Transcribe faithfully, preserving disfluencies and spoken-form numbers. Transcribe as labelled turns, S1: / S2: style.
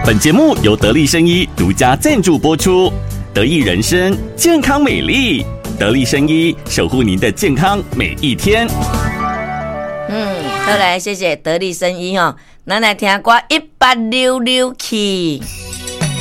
S1: 本节目由得力生医独家赞助播出，得益人生健康美丽，得力生医守护您的健康每一天。
S2: 嗯，好来，谢谢得力生医哦，咱来听歌一八六六去。